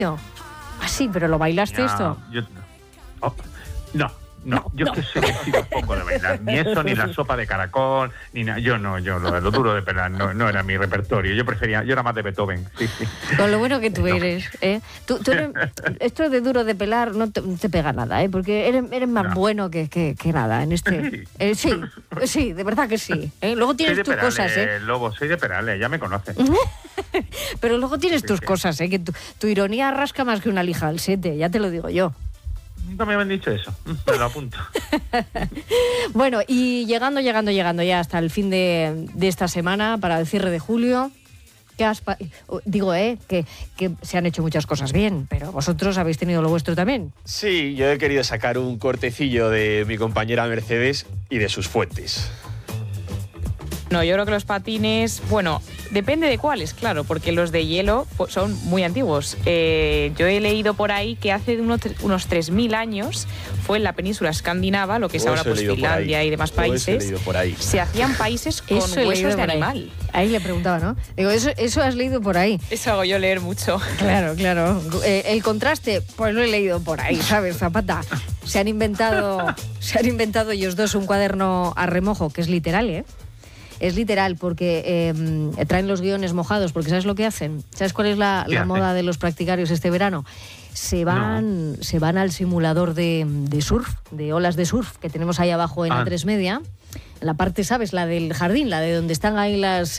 Ah, sí, pero ¿lo bailaste esto? No, yo que sé que he sido poco de bailar, ni eso, ni la sopa de caracol, ni nada. Yo lo duro de pelar no era mi repertorio. Yo era más de Beethoven, sí. Con lo bueno que tú eres, ¿eh? Tú eres, esto de duro de pelar no te pega nada, ¿eh? Porque eres más bueno que nada en este. Sí, de verdad que sí. Luego tienes tus cosas, ¿eh? Lobo, soy de Perales, ya me conoces. Pero luego tienes tus cosas, ¿eh? Que tu ironía rasca más que una lija al 7, ya te lo digo yo. Nunca me habían dicho eso, me lo apunto. Bueno, y llegando ya hasta el fin de esta semana, para el cierre de julio, que se han hecho muchas cosas bien, pero vosotros habéis tenido lo vuestro también. Sí, yo he querido sacar un cortecillo de mi compañera Mercedes y de sus fuentes. No, yo creo que los patines, bueno, depende de cuáles, claro, porque los de hielo son muy antiguos. Yo he leído por ahí que hace unos 3.000 años fue en la península escandinava, lo que es ahora pues Finlandia y demás países, se hacían países con huesos de animal. Ahí le preguntaba, ¿no? Digo, eso has leído por ahí. Eso hago yo, leer mucho. Claro. El contraste, pues lo he leído por ahí, ¿sabes, Zapata? Se han inventado ellos dos un cuaderno a remojo, que es literal, ¿eh? Es literal, porque traen los guiones mojados, porque ¿sabes lo que hacen? ¿Sabes cuál es la moda de los practicarios este verano? Se van al simulador de surf, de olas de surf, que tenemos ahí abajo en A3 Media. La parte, ¿sabes? La del jardín, la de donde están ahí las...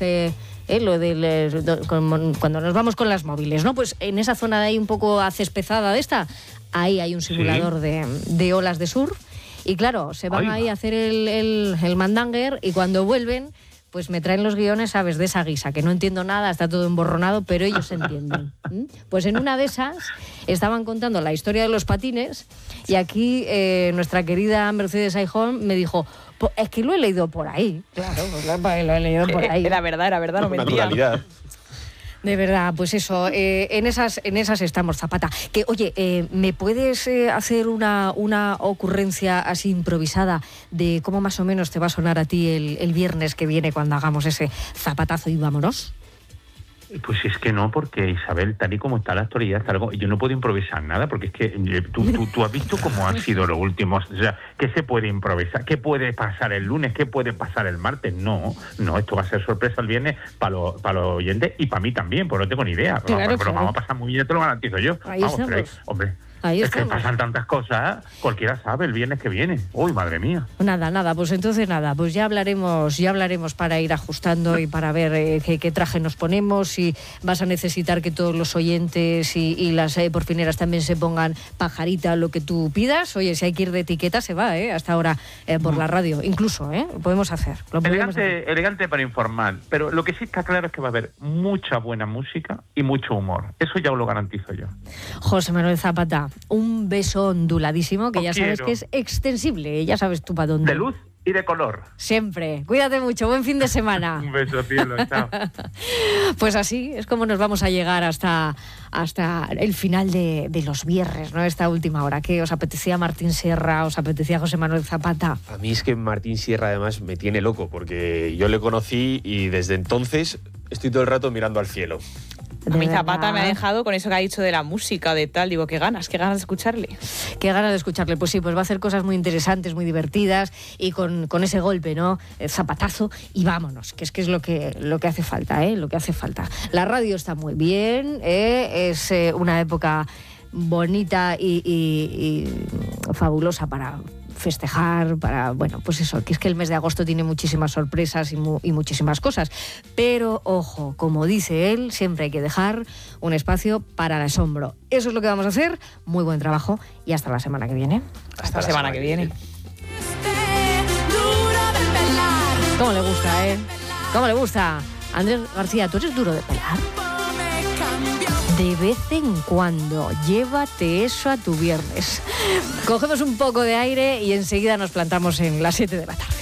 cuando nos vamos con las móviles, ¿no? Pues en esa zona de ahí un poco acespezada de esta, ahí hay un simulador de olas de surf. Y claro, se van ahí a hacer el mandanger y cuando vuelven... pues me traen los guiones, ¿sabes? De esa guisa, que no entiendo nada, está todo emborronado, pero ellos entienden. Pues en una de esas estaban contando la historia de los patines y aquí nuestra querida Mercedes Aijón me dijo, es que lo he leído por ahí. Claro, pues lo he leído por ahí. Era verdad, no mentía. Naturalidad. De verdad, pues eso, en esas estamos, Zapata. Que, oye, ¿me puedes hacer una ocurrencia así improvisada de cómo más o menos te va a sonar a ti el viernes que viene cuando hagamos ese zapatazo y vámonos? Pues es que no, porque Isabel, tal y como está la actualidad, yo no puedo improvisar nada, porque es que tú has visto cómo han sido los últimos, o sea, ¿qué se puede improvisar? ¿Qué puede pasar el lunes? ¿Qué puede pasar el martes? No, esto va a ser sorpresa el viernes para los oyentes y para mí también, pues no tengo ni idea. Pero vamos a pasar muy bien, te lo garantizo yo. Hombre. Es que pasan tantas cosas, cualquiera sabe el viernes que viene. Uy, madre mía. Nada, pues entonces pues ya hablaremos para ir ajustando y para ver qué traje nos ponemos, si vas a necesitar que todos los oyentes y las porfineras también se pongan pajarita, lo que tú pidas. Oye, si hay que ir de etiqueta se va, hasta ahora por la radio, incluso, lo podemos hacer. Elegante para informar, pero lo que sí está claro es que va a haber mucha buena música y mucho humor. Eso ya os lo garantizo yo. José Manuel Zapata, un beso onduladísimo, que ya sabes que es extensible, ya sabes tú para dónde. De luz y de color. Siempre. Cuídate mucho, buen fin de semana. Un beso, cielo, chao. Pues así es como nos vamos a llegar hasta el final de los viernes, ¿no? Esta última hora. ¿Qué os apetecía Martín Sierra? ¿Os apetecía José Manuel Zapata? A mí es que Martín Sierra además me tiene loco, porque yo le conocí y desde entonces estoy todo el rato mirando al cielo. A mí Zapata me ha dejado con eso que ha dicho de la música, de tal, digo, qué ganas de escucharle. Qué ganas de escucharle, pues sí, pues va a hacer cosas muy interesantes, muy divertidas y con ese golpe, ¿no? El zapatazo y vámonos, que es lo que hace falta, lo que hace falta. La radio está muy bien, es una época bonita y fabulosa para festejar, pues eso, que es que el mes de agosto tiene muchísimas sorpresas y muchísimas cosas, pero ojo, como dice él, siempre hay que dejar un espacio para el asombro. Eso es lo que vamos a hacer. Muy buen trabajo y hasta la semana que viene. Hasta la semana que viene. ¿Cómo le gusta, ¿Cómo le gusta? Andrés García, ¿tú eres duro de pelar? De vez en cuando, llévate eso a tu viernes. Cogemos un poco de aire y enseguida nos plantamos en las 7 de la tarde.